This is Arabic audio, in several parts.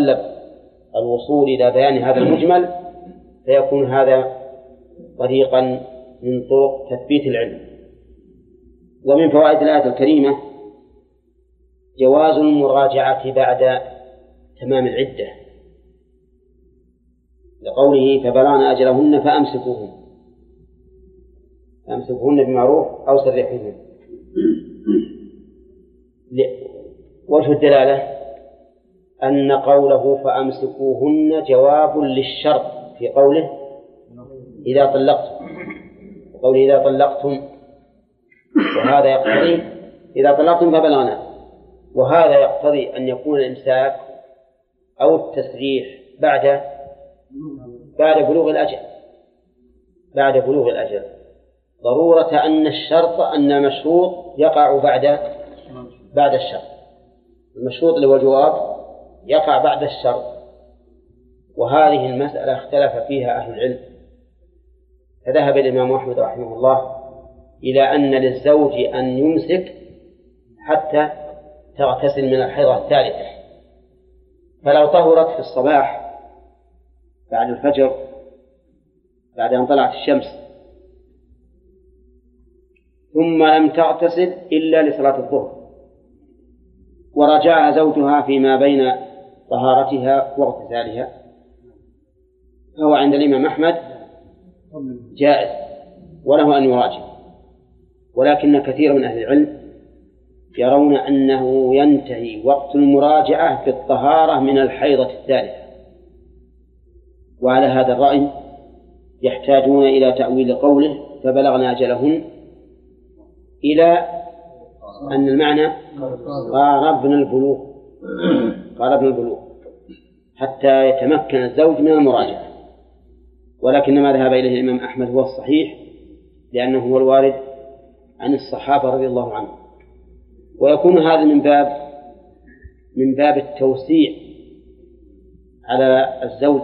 يتطلب الوصول إلى بيان هذا المجمل فيكون هذا طريقا من طرق تثبيت العلم. ومن فوائد الآية الكريمة جواز المراجعة بعد تمام العدة، لقوله فبلغن أجلهن فأمسكوهن بمعروف أو سرحوهن. وجه الدلالة أن قوله فأمسكوهن جواب للشرط في قوله إذا طلقتم، قوله إذا طلقتم، وهذا يقتضي إذا طلقتم فبلغنا، وهذا يقتضي أن يكون الإمساك أو التسريح بعد بلوغ الأجل، ضرورة أن الشرط أن المشروط يقع بعد الشرط، المشروط اللي هو الجواب يقع بعد الشرط. وهذه المسألة اختلف فيها أهل العلم، فذهب الإمام أحمد رحمه الله إلى أن للزوج أن يمسك حتى تغتسل من الحيضة الثالثة، فلو طهرت في الصباح بعد الفجر بعد أن طلعت الشمس ثم لم تغتسل إلا لصلاة الظهر ورجعها زوجها فيما بين طهارتها واغتسالها، فهو عند الإمام أحمد جائز وله أن يراجع. ولكن كثير من أهل العلم يرون أنه ينتهي وقت المراجعة بالطهارة من الحيضة الثالثة، وعلى هذا الرأي يحتاجون إلى تأويل قوله فبلغن أجلهن إلى أن المعنى قاربنا البلوغ حتى يتمكن الزوج من المراجعة. ولكن ما ذهب إليه الإمام أحمد هو الصحيح، لأنه هو الوارد عن الصحابة رضي الله عنهم. ويكون هذا من باب التوسيع على الزوج،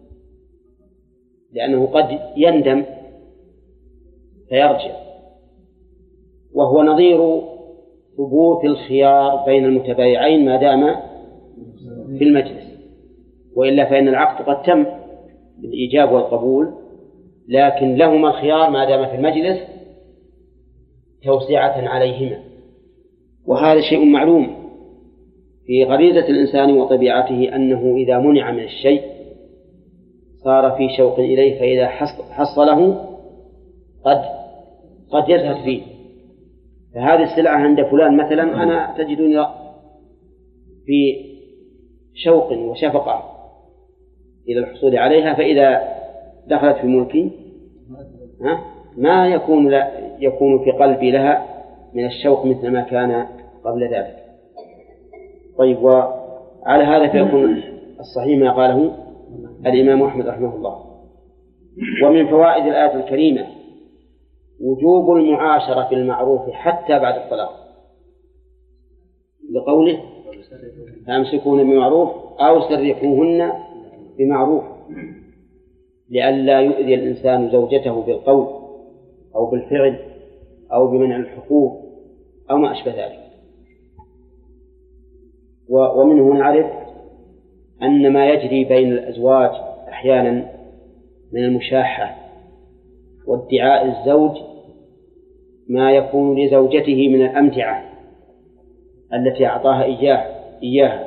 لأنه قد يندم فيرجع، وهو نظير ثبوت الخيار بين المتبايعين ما دام في المجلس، وإلا فإن العقد قد تم بالإيجاب والقبول، لكن لهما الخيار ما دام في المجلس توسعة عليهما. وهذا شيء معلوم في غريزة الإنسان وطبيعته، أنه إذا منع من الشيء صار في شوق إليه، فإذا حصله قد يزهد فيه. فهذه السلعة عند فلان مثلا أنا تجدني في شوق وشفقة إلى الحصول عليها، فإذا دخلت في ملكي ما يكون في قلبي لها من الشوق مثل ما كان قبل ذلك. طيب، وعلى هذا فيكون الصحيح ما قاله الإمام أحمد رحمه الله. ومن فوائد الآية الكريمة وجوب المعاشرة بالمعروف حتى بعد الطلاق، بقوله فأمسكوهن بمعروف أو سرحوهن بمعروف، لئلا يؤذي الإنسان زوجته بالقول أو بالفعل أو بمنع الحقوق أو ما أشبه ذلك. ومنه نعرف أن ما يجري بين الأزواج أحيانا من المشاحة وادعاء الزوج ما يكون لزوجته من الأمتعة التي أعطاها إياها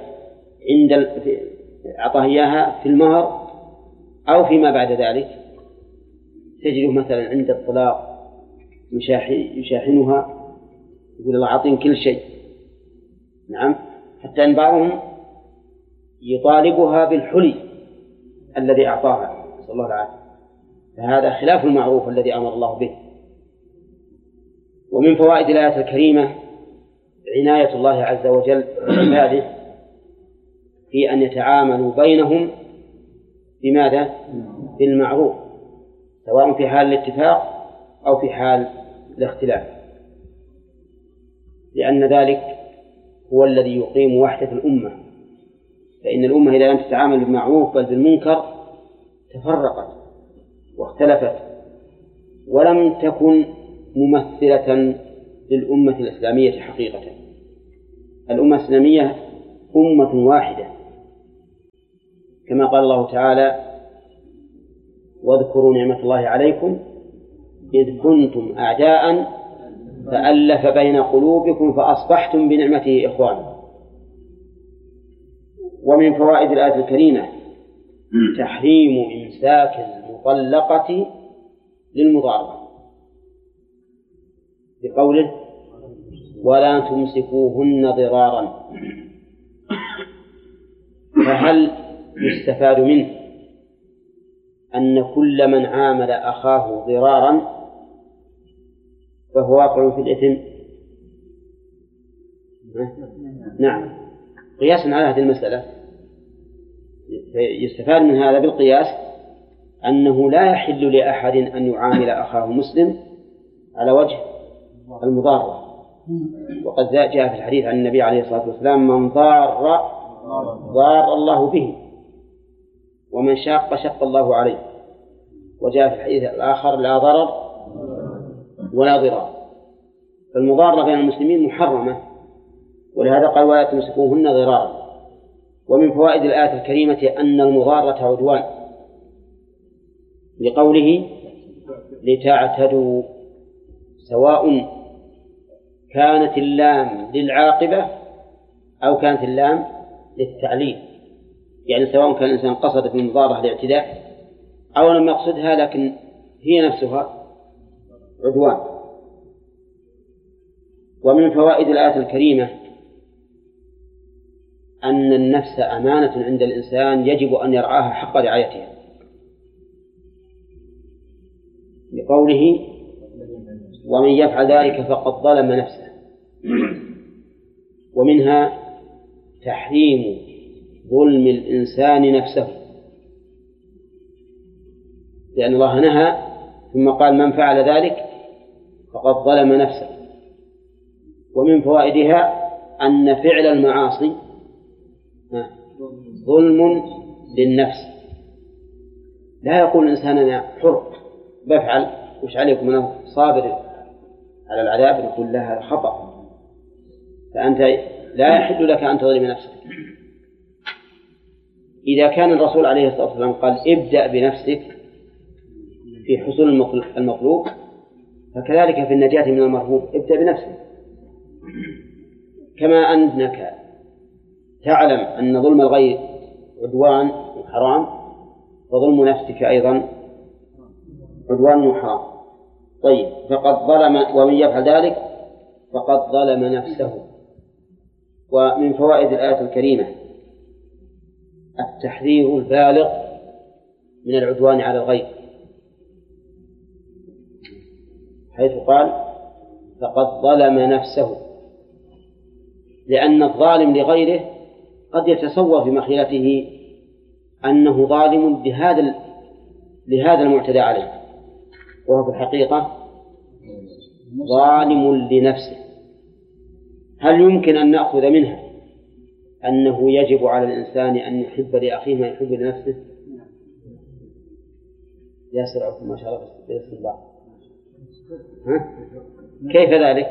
أعطاها إياها في المهر أو فيما بعد ذلك. تجده مثلا عند الطلاق يشاحنها، يقول الله أعطين كل شيء، نعم، حتى أن بعضهم يطالبها بالحلي الذي أعطاها، نسأل الله العافية. فهذا خلاف المعروف الذي أمر الله به. ومن فوائد الآية الكريمة عناية الله عز وجل بعباده في أن يتعاملوا بينهم بماذا؟ بالمعروف، سواء في حال الاتفاق أو في حال الاختلاف، لأن ذلك هو الذي يقيم وحدة الأمة. فإن الأمة إذا لم تتعامل بالمعروف بل بالمنكر تفرقت واختلفت ولم تكن ممثلة للأمة الإسلامية حقيقة. الأمة الإسلامية أمة واحدة كما قال الله تعالى: واذكروا نعمة الله عليكم إذ كنتم أعداء فألف بين قلوبكم فأصبحتم بنعمته إخوانا. ومن فوائد الآية الكريمة تحريم إمساك المطلقة للمضاربة بقوله: ولا تمسكوهن ضرارا. فهل يستفاد منه أن كل من عامل أخاه ضرارا فهو واقع في الإثم؟ نعم، قياسا على هذه المسألة يستفاد من هذا بالقياس أنه لا يحل لأحد أن يعامل أخاه مسلم على وجه المضارة. وقد جاء في الحديث عن النبي عليه الصلاة والسلام: من ضار الله به، ومن شق الله عليه. وجاء في الحديث الآخر: لا ضرر ولا ضرار. فالمضارة بين المسلمين محرمة، ولهذا قال: ولا تمسكوهن ضرارا. ومن فوائد الآية الكريمة أن المضارة عدوان، لقوله: لتعتدوا، سواء كانت اللام للعاقبة أو كانت اللام للتعليل، يعني سواء كان الإنسان قصد في المضارة الاعتداء أو لم يقصدها، لكن هي نفسها عدوان. ومن فوائد الآية الكريمة أن النفس أمانة عند الإنسان يجب أن يرعاها حق رعايتها، لقوله: ومن يفعل ذلك فقد ظلم نفسه. ومنها تحريم ظلم الإنسان نفسه، لأن الله نهى ثم قال: من فعل ذلك فقد ظلم نفسه. ومن فوائدها أن فعل المعاصي ظلم للنفس. لا يقول الإنسان: أنا حر بفعل، وش عليكم، أنا صابر على العذاب. نقول لها خطأ، فأنت لا يحل لك أن تظلم نفسك. إذا كان الرسول عليه الصلاة والسلام قال: ابدأ بنفسك في حصول المطلوب، فكذلك في النجاة من المرهوب ابدأ بنفسك. كما أنك تعلم أن ظلم الغير عدوان وحرام، فظلم نفسك أيضا عدوان وحرام. طيب، فقد ظلم، ومن يفعل ذلك فقد ظلم نفسه. ومن فوائد الآية الكريمة التحذير البالغ من العدوان على الغير، حيث قال: فقد ظلم نفسه، لأن الظالم لغيره قد يتصور في مخيلته أنه ظالم لهذا المعتدى عليه، وهو في الحقيقة ظالم لنفسه. هل يمكن أن نأخذ منها أنه يجب على الإنسان أن يحب لأخيه ما يحب لنفسه؟ يا سرعكم ما شاء الله بالاستنباط. كيف ذلك؟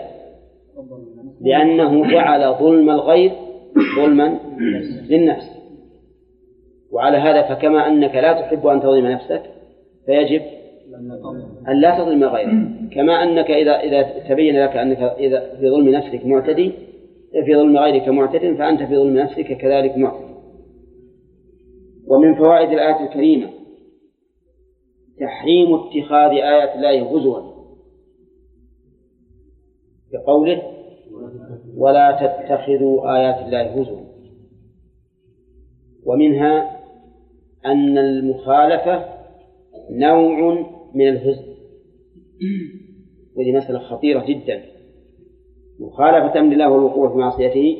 لأنه جعل ظلم الغير ظلما للنفس. وعلى هذا فكما أنك لا تحب أن تظلم نفسك فيجب أن لا تظلم غيرك، كما أنك إذا تبين لك أنك إذا في ظلم نفسك معتدي، في ظلم غيرك معتد، فأنت في ظلم نفسك كذلك معتدي. ومن فوائد الآية الكريمة تحريم اتخاذ آيات الله هزوا، بقوله: ولا تتخذوا آيات الله هزوا. ومنها أن المخالفة نوع من الهزء، وهذه مسألة خطيرة جدا. مخالفة أمر الله والوقوع في معصيته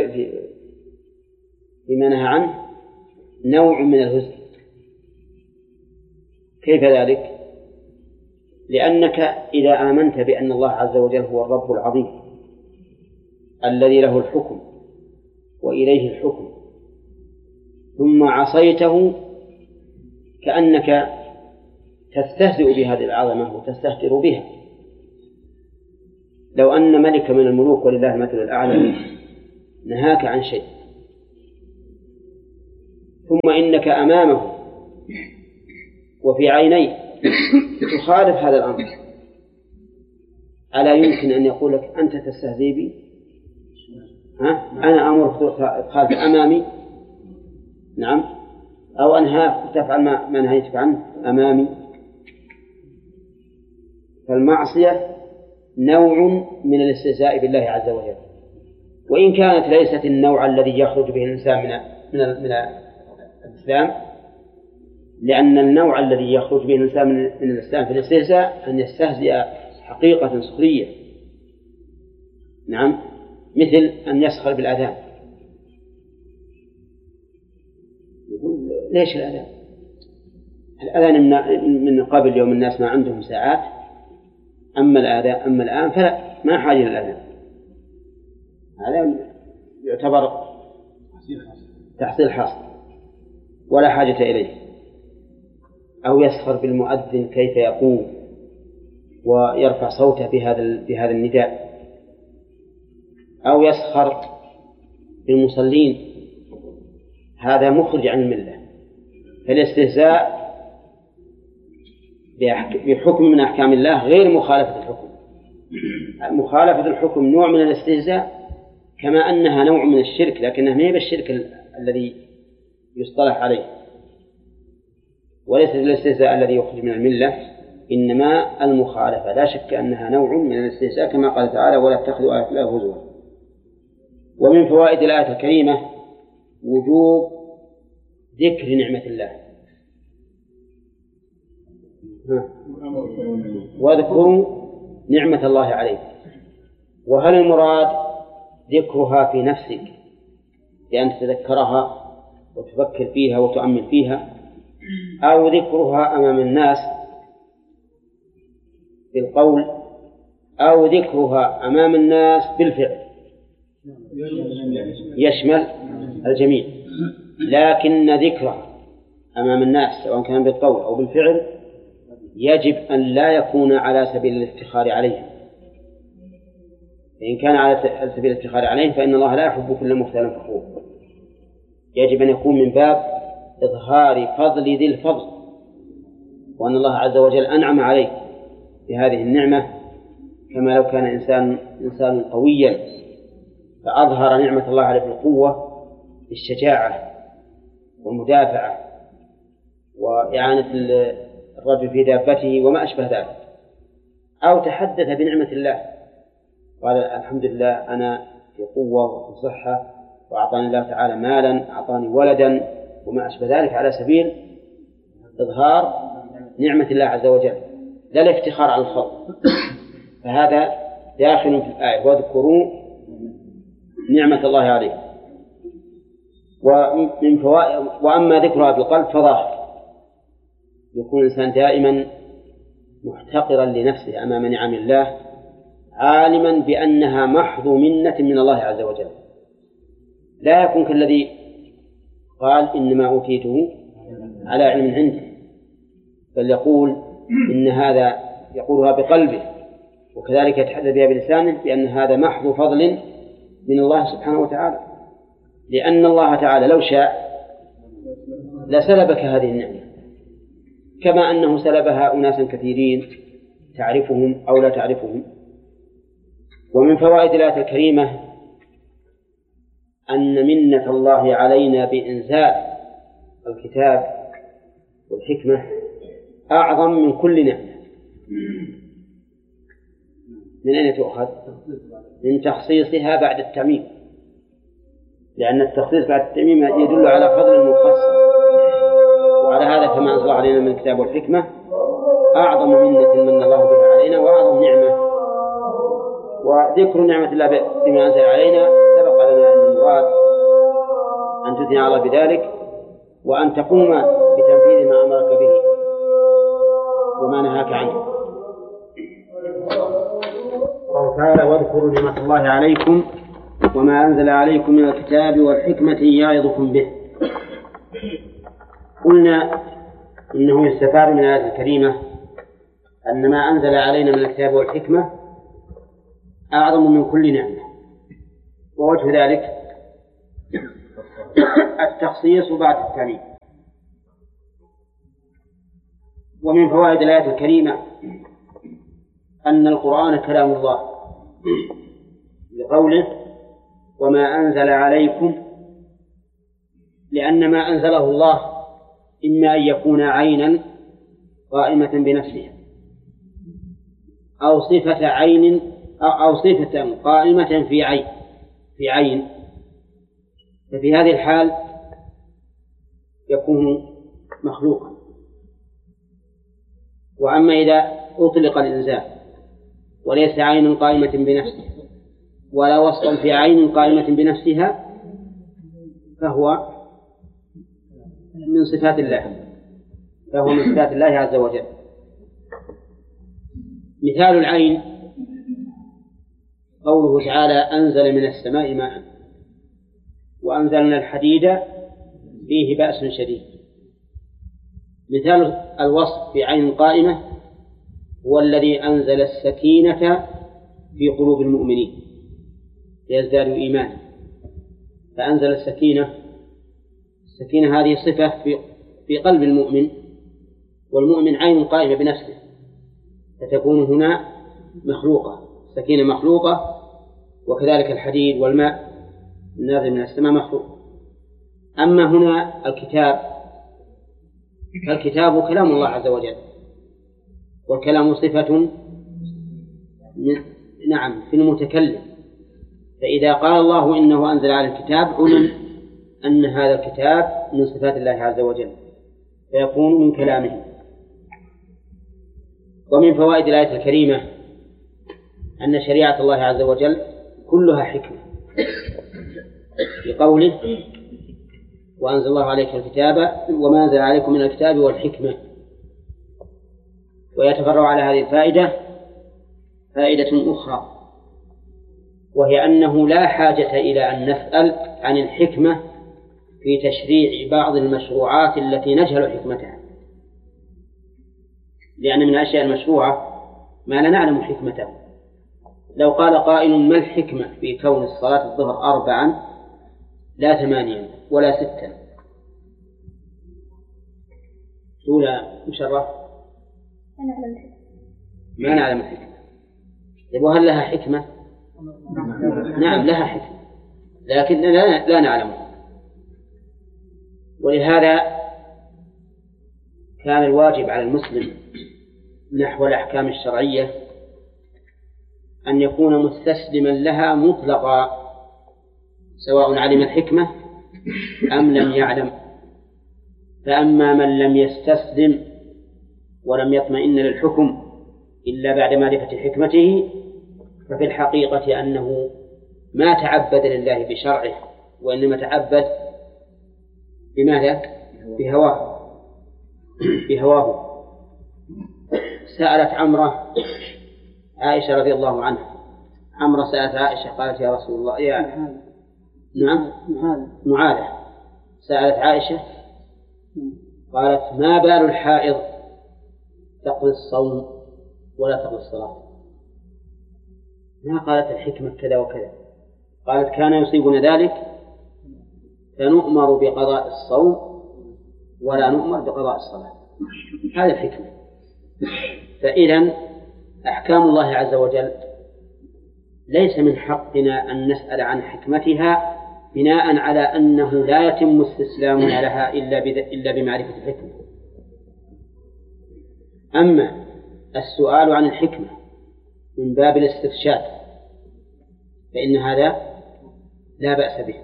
فيما نهى عنه نوع من الهزء. كيف ذلك؟ لأنك إذا آمنت بأن الله عز وجل هو الرب العظيم الذي له الحكم وإليه الحكم، ثم عصيته، كأنك تستهزئ بهذه العظمة وتستهتر بها. لو أن ملك من الملوك ولله المثل الأعلى نهاك عن شيء ثم إنك أمامه وفي عينيه تخالف هذا الأمر، ألا يمكن أن يقول لك أنت تستهزئ بي؟ أنا أمرك تخالف أمامي، نعم، أو أنهاك تفعل ما نهيتك عنه أمامي. فالمعصية نوع من الاستهزاء بالله عز وجل، وإن كانت ليست النوع الذي يخرج به الإنسان من الإسلام، لأن النوع الذي يخرج به الإنسان من الإسلام في الاستهزاء أن يستهزئ حقيقة سخرية، نعم، مثل أن يسخر بالأذان. يقول ليش الأذان؟ الأذان من قبل يوم الناس ما عندهم ساعات، أما الآن فلا، ما حاجة للأذان. هذا يعتبر تحصيل حاصل ولا حاجة إليه. أو يسخر بالمؤذن كيف يقوم ويرفع صوته بهذا النداء، أو يسخر بالمصلين، هذا مخرج عن الملة. فالاستهزاء بحكم من أحكام الله غير مخالفة الحكم. مخالفة الحكم نوع من الاستهزاء، كما أنها نوع من الشرك، لكنها ما هي بالشرك الذي يصطلح عليه، وليس الاستهزاء الذي يخرج من الملة، إنما المخالفة. لا شك أنها نوع من الاستهزاء، كما قال تعالى: ولا تتخذوا آيات الله هزوا. ومن فوائد الآية الكريمة وجوب ذكر نعمة الله. واذكروا نعمة الله عليك. وهل المراد ذكرها في نفسك بأن تتذكرها وتفكر فيها وتؤمل فيها، أو ذكرها أمام الناس بالقول، أو ذكرها أمام الناس بالفعل؟ يشمل الجميع، لكن ذكرها أمام الناس سواء كان بالقول أو بالفعل يجب أن لا يكون على سبيل الافتخار عليهم، فإن كان على سبيل الافتخار عليهم فإن الله لا يحب كل مختال فخور. يجب أن يكون من باب إظهار فضل ذي الفضل، وأن الله عز وجل أنعم عليك بهذه النعمة، كما لو كان إنسان قويا فأظهر نعمة الله عليه بالقوة بالشجاعة والمدافعة وإعانة الرجل في دابته وما أشبه ذلك، أو تحدث بنعمة الله قال: الحمد لله أنا في قوة وفي صحة، وأعطاني الله تعالى مالا، أعطاني ولدا، وما أشبه ذلك، على سبيل إظهار نعمة الله عز وجل، لا الافتخار على الخلق. فهذا داخل في الآية: واذكروا نعمة الله عليكم. وأما ذكرها بالقلب فظاهر، يكون الإنسان دائما محتقرا لنفسه أمام نعم الله، عالما بأنها محض منة من الله عز وجل، لا يكون كالذي قال: إنما أوتيته على علم عندي، بل يقول إن هذا يقولها بقلبه، وكذلك يتحدث بها بلسانه بأن هذا محض فضل من الله سبحانه وتعالى، لأن الله تعالى لو شاء لسلبك هذه النعمة، كما أنه سلبها أناسا كثيرين تعرفهم أو لا تعرفهم. ومن فوائد الآية الكريمة أن منة الله علينا بإنزال الكتاب والحكمة أعظم من كل نعمة. من أين تؤخذ؟ من تخصيصها بعد التعميم، لأن التخصيص بعد التعميم يدل على فضل مخصص، وعلى هذا فما أنزل علينا من الكتاب والحكمة أعظم منة من الله بها علينا وأعظم نعمة. وذكر نعمة الله بما أنزل علينا سبق لنا أن المراد أن تثني على الله بذلك، وأن تقوم بتنفيذ ما أمرك به وما نهاك عنه. قال تعالى: واذكروا نعمة الله عليكم وما أنزل عليكم من الكتاب والحكمة يعظكم به. قلنا إنه يستفاد من الآية الكريمة أن ما أنزل علينا من الكتاب والحكمة أعظم من كل نعمة. ووجه ذلك التخصيص بعد التعميم. ومن فوائد الآية الكريمة أن القرآن كلام الله بقوله وما أنزل عليكم، لأن ما أنزله الله إما أن يكون عينا قائمة بنفسها أو صفة عين أو صفة قائمة في عين، ففي هذه الحال يكون مخلوقا. وأما إذا أطلق الإنزال وليس عين قائمة بنفسها ولا وصفا في عين قائمة بنفسها فهو من صفات الله عز وجل. مثال العين قوله تعالى أنزل من السماء ماء وأنزلنا الحديد فيه بأس شديد. مثال الوصف في عين قائمة هو الذي أنزل السكينة في قلوب المؤمنين ليزدادوا إيمانا، فأنزل السكينة هذه صفة في قلب المؤمن، والمؤمن عين قائمة بنفسه، فتكون هنا مخلوقة، السكينة مخلوقة، وكذلك الحديد والماء النازل من السماء مخلوق. أما هنا فالكتاب كلام الله عز وجل، والكلام صفة في المتكلم، فإذا قال الله إنه أنزل على الكتاب علم أن هذا الكتاب من صفات الله عز وجل فيكون من كلامه. ومن فوائد الآية الكريمة أن شريعة الله عز وجل كلها حكمة، بقوله وأنزل الله عليك الكتاب وما أنزل عليكم من الكتاب والحكمة. ويتفرع على هذه الفائدة فائدة أخرى، وهي أنه لا حاجة إلى أن نسأل عن الحكمة في تشريع بعض المشروعات التي نجهل حكمتها، لأن من الأشياء المشروعة ما لا نعلم حكمته. لو قال قائل ما الحكمة في كون الصلاة الظهر 4 لا 8 ولا 6؟ سؤال مشرف ما نعلم الحكمة. وهل لها حكمة؟ نعم لها حكمة، لكن لا نعلمها. ولهذا كان الواجب على المسلم نحو الأحكام الشرعية أن يكون مستسلما لها مطلقا، سواء علم الحكمة أم لم يعلم. فأما من لم يستسلم ولم يطمئن للحكم إلا بعد معرفة حكمته ففي الحقيقة أنه ما تعبد لله بشرعه، وإنما تعبد بماذا؟ بهواه. سألت عمرة عائشة رضي الله عنها، عمرة سألت عائشة قالت يا رسول الله معاذة سألت عائشة قالت ما بال الحائض تقضي الصوم ولا تقضي الصلاة؟ ما قالت الحكمة كذا وكذا، قالت كان يصيبنا ذلك فنؤمر بقضاء الصوم ولا نؤمر بقضاء الصلاة. هذه الحكمة. فإذن أحكام الله عز وجل ليس من حقنا أن نسأل عن حكمتها بناء على أنه لا يتم استسلامنا لها إلا بمعرفة الحكمة. أما السؤال عن الحكمة من باب الاسترشاد فإن هذا لا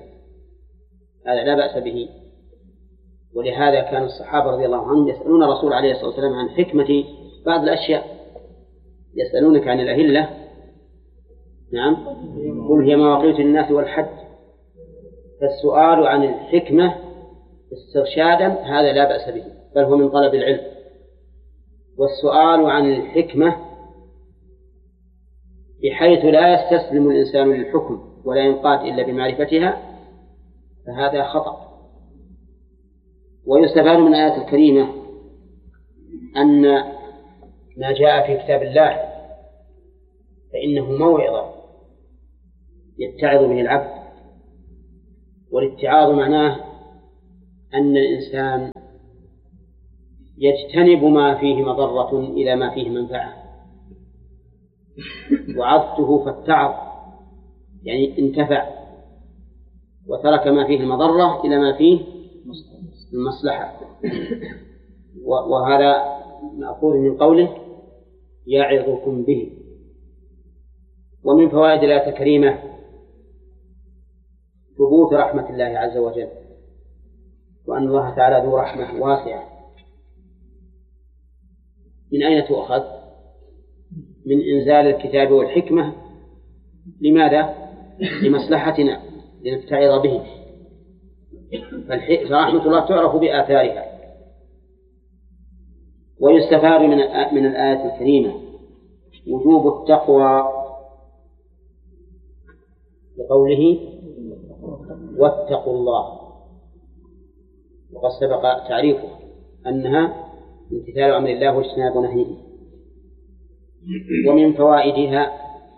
بأس به، ولهذا كان الصحابة رضي الله عنهم يسألون الرسول عليه الصلاة والسلام عن حكمة بعض الأشياء. يسألونك عن الأهلة، نعم، قل هي مواقيت للناس والحج. فالسؤال عن الحكمة استرشادا هذا لا بأس به، بل هو من طلب العلم. والسؤال عن الحكمة بحيث لا يستسلم الإنسان للحكم ولا ينقاد إلا بمعرفتها فهذا خطأ. ويستفاد من الآية الكريمة أن ما جاء في كتاب الله فإنه موعظة يتعظ به العبد، والاتعاظ معناه أن الإنسان يجتنب ما فيه مضرة إلى ما فيه منفعة. وعظته فاتعظ يعني انتفع، وترك ما فيه المضرة إلى ما فيه المصلحة. وهذا مأخوذ من قوله يعظكم به. ومن فوائد الآية الكريمة ثبوت رحمة الله عز وجل، وأن الله تعالى ذو رحمة واسعة. من أين تؤخذ؟ من إنزال الكتاب والحكمة. لماذا؟ لمصلحتنا، لنتعظ به. فرحمة الله تعرف بآثارها. ويستفاد من الآية الكريمة وجوب التقوى بقوله واتقوا الله، وقد سبق تعريفه أنها امتثال أمر الله واجتناب نهيه. ومن فوائدها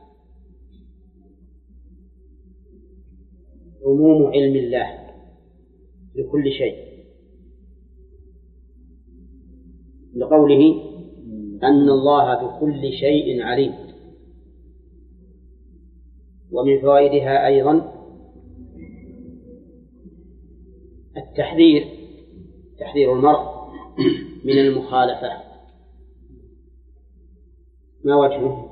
عموم علم الله لكل شيء، لقوله أن الله بكل شيء عليم. ومن فوائدها أيضا تحذير المرء من المخالفة. ما وجهه؟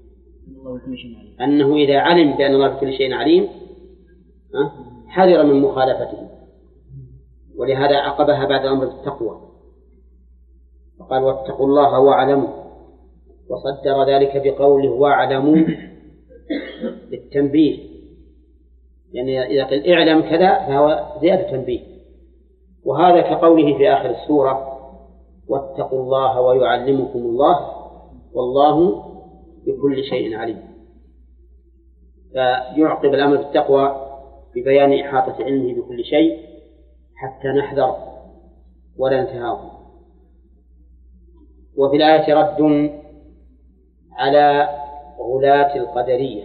أنه إذا علم بأن الله بكل شيء عليم حذر من مخالفته، ولهذا عقبها بعد الأمر بالتقوى وقال واتقوا الله واعلموا، وصدر ذلك بقوله واعلموا للتنبيه، يعني إذا قل اعلم كذا فهو زيادة تنبيه. وهذا كقوله في آخر السورة واتقوا الله ويعلمكم الله والله بكل شيء عليم. فيعقب الأمر بالتقوى ببيان إحاطة علمه بكل شيء حتى نحذر ولا نتهاون. وفي الآية رد على غلاة القدرية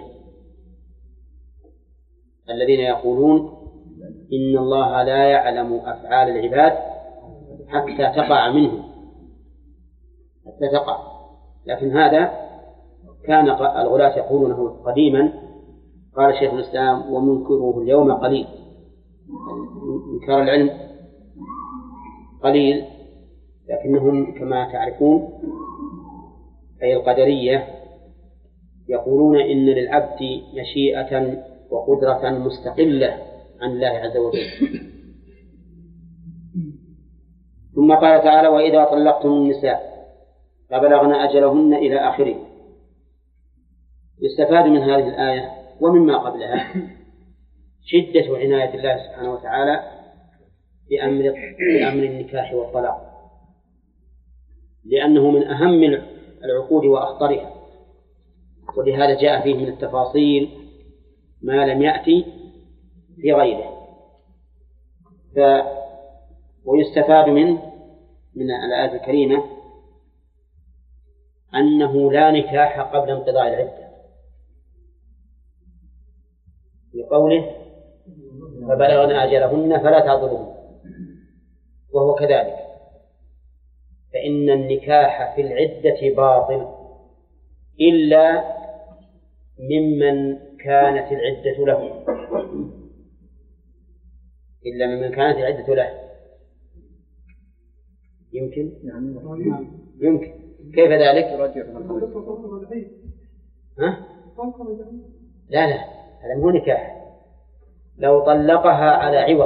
الذين يقولون إن الله لا يعلم أفعال العباد حتى تقع منهم، حتى تقع. لكن هذا كان الغلاة يقولونه قديما. قال شيخ الإسلام ومنكره اليوم قليل. إنكار العلم قليل، لكنهم كما تعرفون أي القدرية يقولون إن للعبد مشيئة وقدرة مستقلة عن الله عز وجل. ثم قال تعالى وإذا طلقتم النساء فبلغن أجلهن إلى آخره. يستفاد من هذه الآية ومما قبلها شدة عناية الله سبحانه وتعالى بأمر النكاح والطلاق، لأنه من أهم العقود وأخطرها، ولهذا جاء فيه من التفاصيل ما لم يأتي في غيره. ويستفاد من الآية الكريمة أنه لا نكاح قبل انقضاء العدة، لقوله فبلغن أجلهن فلا تعذروهن، وهو كذلك، فإن النكاح في العدة باطل إلا ممن كانت العدة له، إلا ممن كانت العدة له. يمكن؟ يمكن. كيف ذلك؟ ها؟ لا هذا مو نكاح. لو طلقها على عوض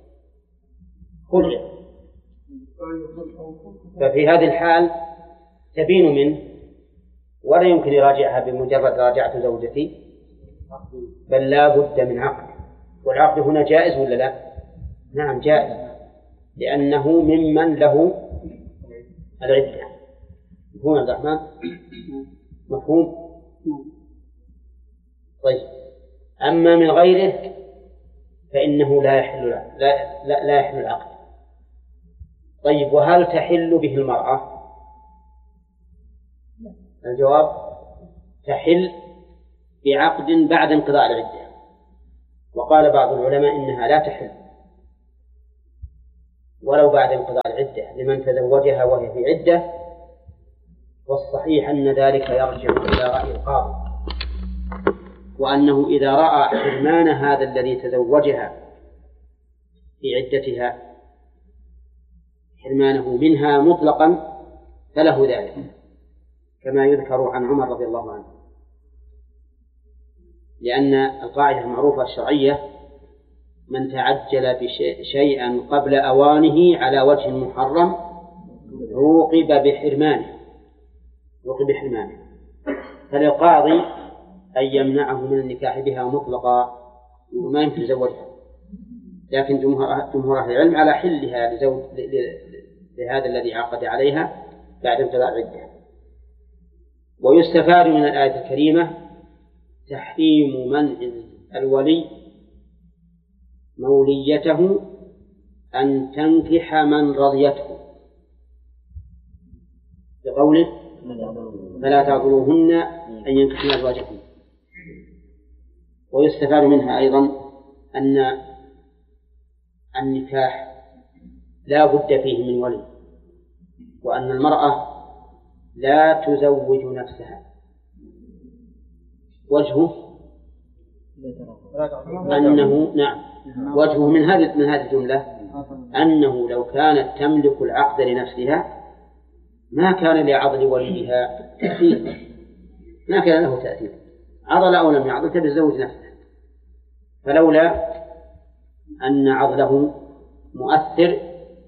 خلع، ففي هذه الحال تبين منه ولا يمكن يراجعها بمجرد راجعة زوجتي، بل لا بد من عقد. والعقد هنا جائز ولا لا؟ نعم جائز، لأنه ممن له العدة. مفهوم عبد الرحمن؟ مفهوم؟ طيب. أما من غيره فإنه لا يحل العقد. طيب، وهل تحل به المرأة؟ الجواب تحل بعقد بعد انقضاء العدة، وقال بعض العلماء إنها لا تحل ولو بعد انقضاء العدة لمن تزوجها وهي في عدة، والصحيح أن ذلك يرجع إلى رأي القاضي، وأنه إذا رأى حرمان هذا الذي تزوجها في عدتها حرمانه منها مطلقا فله ذلك، كما يذكر عن عمر رضي الله عنه، لأن القاعدة المعروفة الشرعية من تعجل شيئا قبل أوانه على وجه محرم عوقب بحرمانه. فللقاضي أن يمنعه من النكاح بها مطلقا وما يمكن يزوجها، لكن جمهور أهل العلم على حلها لهذا الذي عقد عليها بعد انقضاء العدة. ويستفاد من الآية الكريمة تحريم منع الولي موليته أن تنكح من رضيته، بقوله فلا تعذروهن أن ينكحن أزواجهن. ويستفاد منها أيضا أن النكاح لا بد فيه من ولي، وأن المرأة لا تزوج نفسها. وجهه أنه وجهه من هذه الجملة أنه لو كانت تملك العقد لنفسها ما كان لعضل وليها تأثير، ما كان له تأثير، عضل أو لم يعضل تتزوج نفسها. فلولا أن عضله مؤثر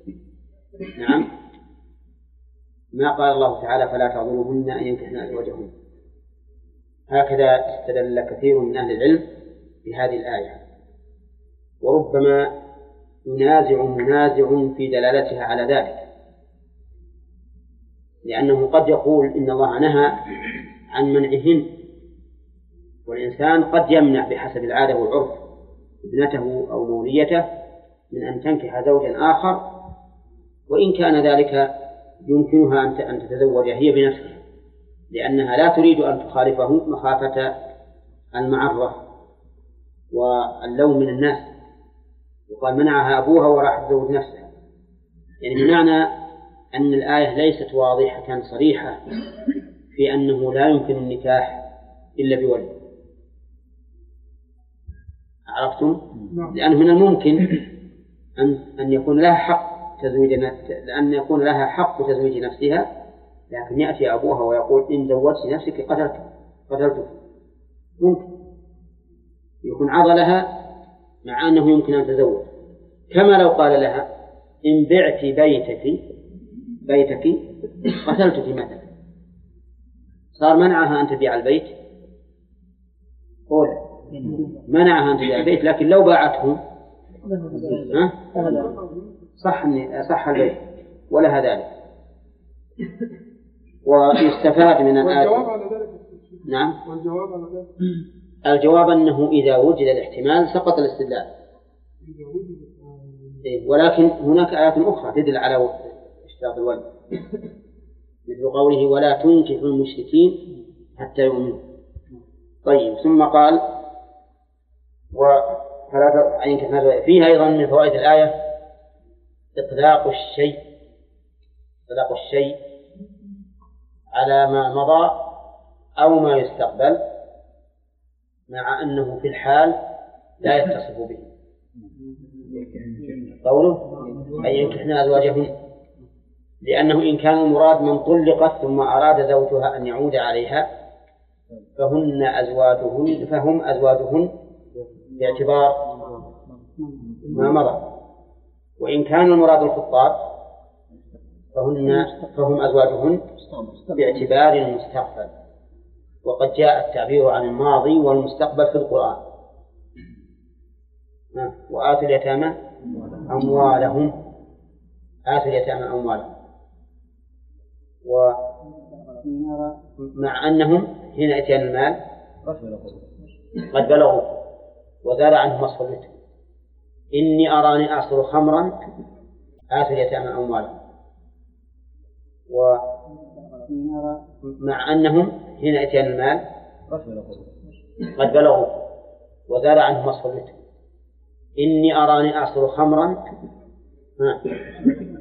ما قال الله تعالى فلا تعضلوهن أن ينكحن أزواجهن. هكذا استدل كثير من أهل العلم بهذه الآية، وربما ينازع منازع في دلالتها على ذلك، لأنه قد يقول إن الله نهى عن منعهن، والإنسان قد يمنع بحسب العادة والعرف ابنته أو موليته من أن تنكح زوجا آخر، وإن كان ذلك يمكنها أن تتزوج هي بنفسها، لأنها لا تريد أن تخالفه مخافة المعرة واللوم من الناس، وقال منعها أبوها وراح تزوج نفسها. يعني بمعنى أن الآية ليست واضحة صريحة في أنه لا يمكن النكاح إلا بولي. عرفتم؟ لأنه من الممكن أن يكون لها حق لأن يكون لها حق تزويج نفسها، لكن يأتي أبوها ويقول إن زوجت نفسك قتلتك. ممكن يكون عضلها مع أنه يمكن أن تزوج، كما لو قال لها إن بعت بيتك قتلتك مثلا، صار منعها أن تبيع البيت. منعها أن تبيع البيت، لكن لو باعته صح البيت ولها ذلك. ويستفاد من الآية الجواب أنه إذا وجد الاحتمال سقط الاستدلال، ولكن هناك آيات أخرى تدل على اشتراط الولي، مثل قوله ولا تنكحوا المشركين حتى يؤمنوا. طيب، ثم قال فيها أيضا من فوائد الآية إطلاق الشيء على ما مضى أو ما يستقبل، مع أنه في الحال لا يتصف به. قوله أن ينكحن أزواجهن، لأنه إن كان المراد من طلقت ثم أراد زوجها أن يعود عليها فهم أزواجهن باعتبار ما مضى، وإن كان المراد الخطاب فهم أزواجهن باعتبار المستقبل. وقد جاء التعبير عن الماضي والمستقبل في القرآن. وآتوا اليتامى أموالهم، ومع أنهم حين أتيان المال قد بلغوا وزال عنهم وصف الوتر. إني أراني أعصر خمرا آتوا اليتامى أموالهم، ومع أنهم حين أتيان المال قد بلغوا وزال عنهم وصف الوتر. إني أراني أعصر خمرا